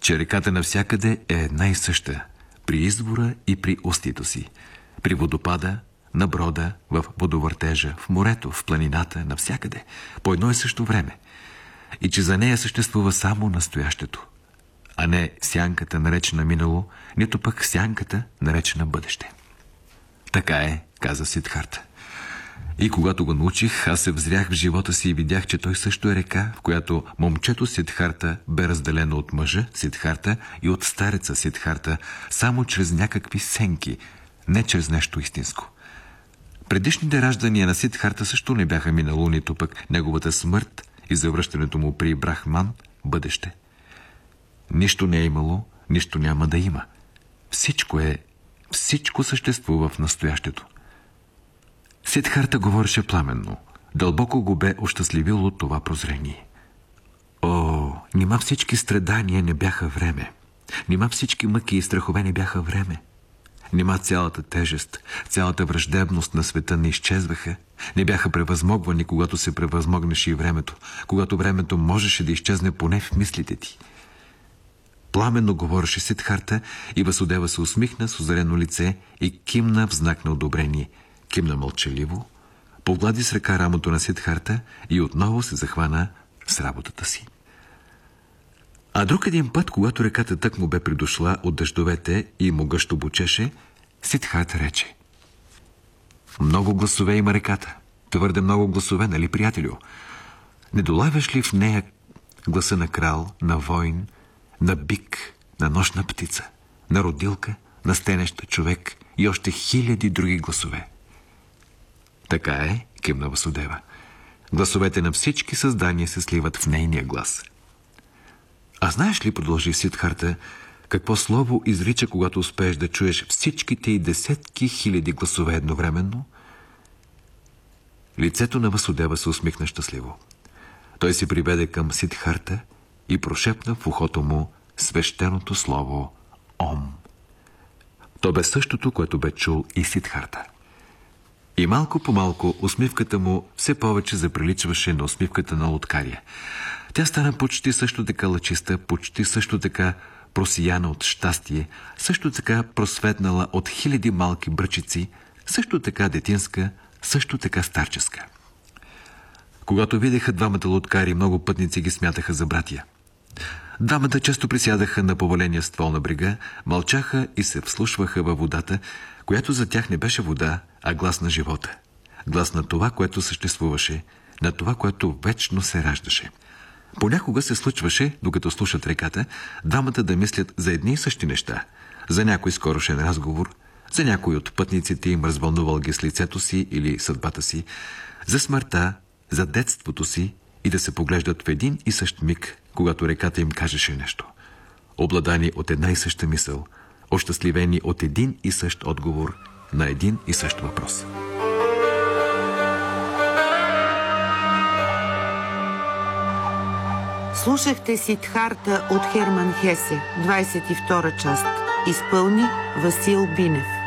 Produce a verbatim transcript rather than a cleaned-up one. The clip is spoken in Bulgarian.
че реката навсякъде е една и съща, при извора и при устието си, при водопада, на брода, в водовъртежа, в морето, в планината, навсякъде, по едно и също време. И че за нея съществува само настоящето, а не сянката, наречена минало, нито пък сянката, наречена бъдеще. Така е, каза Сидхарта. И когато го научих, аз се взрях в живота си и видях, че той също е река, в която момчето Сидхарта бе разделено от мъжа Сидхарта и от стареца Сидхарта, само чрез някакви сенки, не чрез нещо истинско. Предишните раждания на Сидхарта също не бяха минало, нито пък неговата смърт и завръщането му при Брахман, бъдеще. Нищо не е имало, нищо няма да има. Всичко е, всичко съществува в настоящето. Сидхарта говореше пламенно. Дълбоко го бе ощастливило това прозрение. О, нима всички страдания не бяха време. Нима всички мъки и страхове не бяха време. Нима цялата тежест, цялата враждебност на света не изчезваха, не бяха превъзмогвани, когато се превъзмогнеше и времето, когато времето можеше да изчезне поне в мислите ти. Пламенно говореше Сидхарта и Васудева се усмихна с озарено лице и кимна в знак на одобрение. Кимна мълчаливо, поглади с ръка рамото на Сидхарта и отново се захвана с работата си. А друг един път, когато реката тък му бе придошла от дъждовете и му гъщо бучеше, Сидхарта рече: много гласове има реката. Твърде много гласове, нали, приятелю? Не долавяш ли в нея гласа на крал, на войн, на бик, на нощна птица, на родилка, на стенеща човек и още хиляди други гласове? Така е, кимна Васудева. Гласовете на всички създания се сливат в нейния глас. А знаеш ли, продължи Сидхарта, какво слово изрича, когато успееш да чуеш всичките и десетки хиляди гласове едновременно? Лицето на Васудева се усмихна щастливо. Той се приведе към Сидхарта и прошепна в ухото му свещеното слово Ом. То бе същото, което бе чул и Сидхарта. И малко по малко усмивката му все повече заприличваше на усмивката на лодкария. Тя стана почти също така лъчиста, почти също така просияна от щастие, също така просветнала от хиляди малки бръчици, също така детинска, също така старческа. Когато видяха двамата лодкари, много пътници ги смятаха за братия. Двамата често присядаха на поваления ствол на брега, мълчаха и се вслушваха във водата, която за тях не беше вода, а глас на живота. Глас на това, което съществуваше, на това, което вечно се раждаше. Понякога се случваше, докато слушат реката, двамата да мислят за едни и същи неща. За някой скорошен разговор, за някой от пътниците им развълнувал ги с лицето си или съдбата си, за смъртта, за детството си и да се поглеждат в един и същ миг, когато реката им кажеше нещо. Обладани от една и съща мисъл, ощастливени от един и същ отговор на един и същ въпрос. Слушахте Сидхарта от Херман Хесе, двадесет и втора част. Изпълни Васил Бинев.